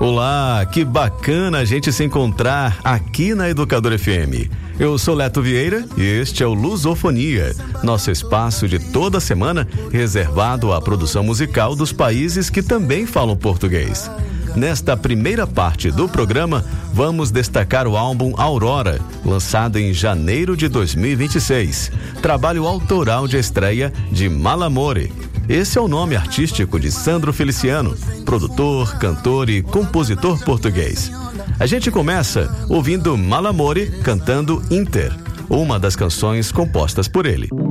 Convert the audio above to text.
Olá, que bacana a gente se encontrar aqui na Educadora FM. Eu sou Leto Vieira e este é o Lusofonia, nosso espaço de toda semana reservado à produção musical dos países que também falam português. Nesta primeira parte do programa, vamos destacar o álbum Aurora, lançado em janeiro de 2026, trabalho autoral de estreia de Malamore. Esse é o nome artístico de Sandro Feliciano, produtor, cantor e compositor português. A gente começa ouvindo Malamore cantando Inter, uma das canções compostas por ele.